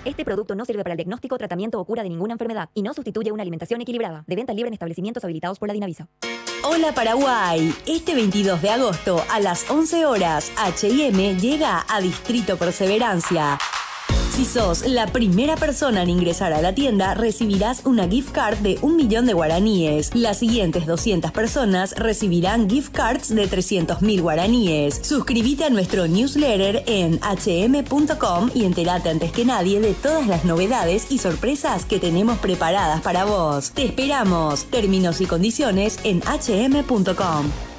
Este producto no sirve para el diagnóstico, tratamiento o cura de ninguna enfermedad y no sustituye una alimentación equilibrada. De venta libre en establecimientos habilitados por la Dinavisa. Hola Paraguay, este 22 de agosto a las 11 horas, H&M llega a Distrito Perseverancia. Si sos la primera persona en ingresar a la tienda, recibirás una gift card de 1.000.000 de guaraníes. Las siguientes 200 personas recibirán gift cards de 300.000 guaraníes. Suscríbete a nuestro newsletter en hm.com y entérate antes que nadie de todas las novedades y sorpresas que tenemos preparadas para vos. Te esperamos. Términos y condiciones en hm.com.